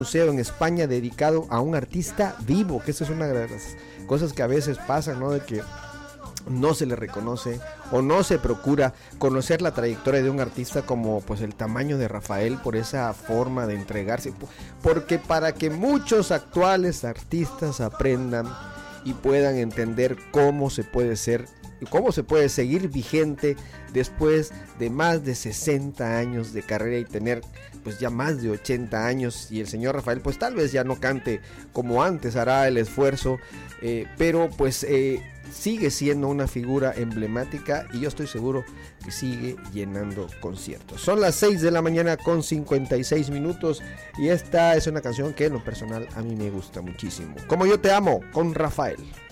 museo en España dedicado a un artista vivo, que eso es una de las cosas que a veces pasan, ¿no? De que no se le reconoce o no se procura conocer la trayectoria de un artista como pues el tamaño de Rafael, por esa forma de entregarse, porque para que muchos actuales artistas aprendan y puedan entender cómo se puede ser, cómo se puede seguir vigente después de más de 60 años de carrera y tener pues ya más de 80 años, y el señor Rafael pues tal vez ya no cante como antes, hará el esfuerzo, pero pues sigue siendo una figura emblemática y yo estoy seguro que sigue llenando conciertos. Son las 6 de la mañana con 56 minutos y esta es una canción que en lo personal a mí me gusta muchísimo. Como yo te amo, con Rafael.